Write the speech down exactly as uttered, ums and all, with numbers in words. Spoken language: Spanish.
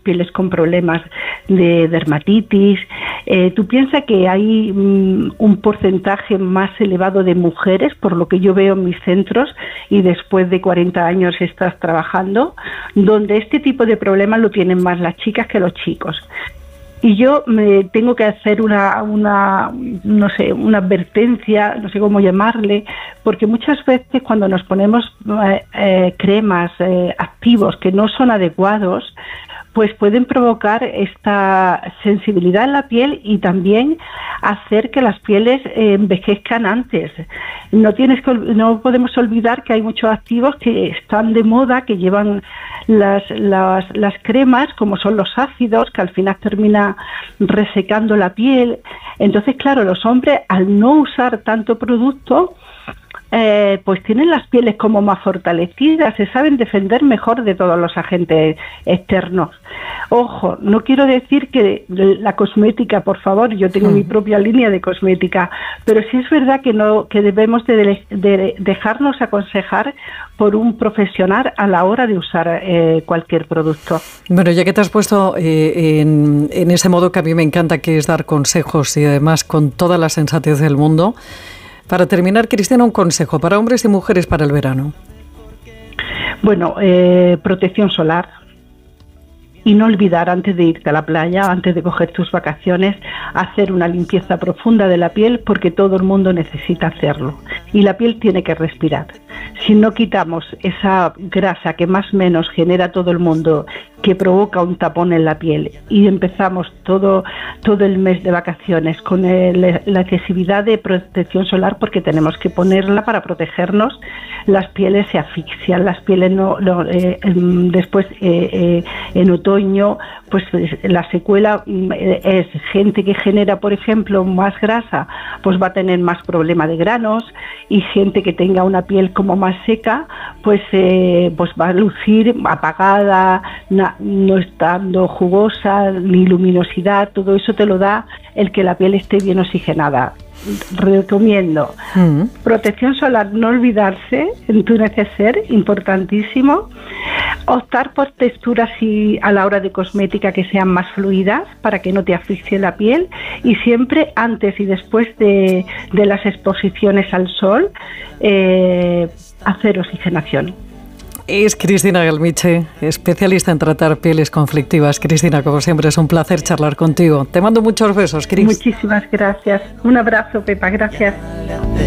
pieles con problemas de dermatitis. Eh, ¿Tú piensas que hay mm, un porcentaje más elevado de mujeres, por lo que yo veo en mis centros, y después de cuarenta años estás trabajando, donde este tipo de problemas lo tienen más las chicas que los chicos? Y yo me tengo que hacer una, una, no sé, una advertencia, no sé cómo llamarle, porque muchas veces cuando nos ponemos eh, eh, cremas, eh, activos que no son adecuados, pues pueden provocar esta sensibilidad en la piel y también hacer que las pieles eh, envejezcan antes. No tienes que, no podemos olvidar que hay muchos activos que están de moda, que llevan las, las, las cremas, como son los ácidos, que al final termina resecando la piel. Entonces, claro, los hombres, al no usar tanto producto, Eh, pues tienen las pieles como más fortalecidas, se saben defender mejor de todos los agentes externos. Ojo, no quiero decir que la cosmética, por favor, yo tengo mm. mi propia línea de cosmética, pero sí es verdad que no que debemos de, de dejarnos aconsejar por un profesional a la hora de usar eh, cualquier producto. Bueno, ya que te has puesto eh, en, en ese modo que a mí me encanta, que es dar consejos y además con toda la sensatez del mundo, para terminar, Cristina, un consejo para hombres y mujeres para el verano. Bueno, eh, protección solar. Y no olvidar, antes de irte a la playa, antes de coger tus vacaciones, hacer una limpieza profunda de la piel, porque todo el mundo necesita hacerlo. Y la piel tiene que respirar. Si no quitamos esa grasa que más o menos genera todo el mundo, que provoca un tapón en la piel, y empezamos todo, todo el mes de vacaciones con el, la excesividad de protección solar, porque tenemos que ponerla para protegernos, las pieles se asfixian, las pieles no, no eh, después eh, eh, en otoño, pues la secuela es gente que genera, por ejemplo, más grasa, pues va a tener más problema de granos, y gente que tenga una piel como más seca, pues eh, pues va a lucir apagada, na, no estando jugosa, ni luminosidad. Todo eso te lo da el que la piel esté bien oxigenada. Recomiendo mm. protección solar, no olvidarse en tu neceser, importantísimo. Optar por texturas y a la hora de cosmética que sean más fluidas para que no te asfixie la piel, y siempre antes y después de, de las exposiciones al sol eh, hacer oxigenación. Es Cristina Gelmiche, especialista en tratar pieles conflictivas. Cristina, como siempre, es un placer charlar contigo. Te mando muchos besos, Cris. Muchísimas gracias. Un abrazo, Pepa. Gracias.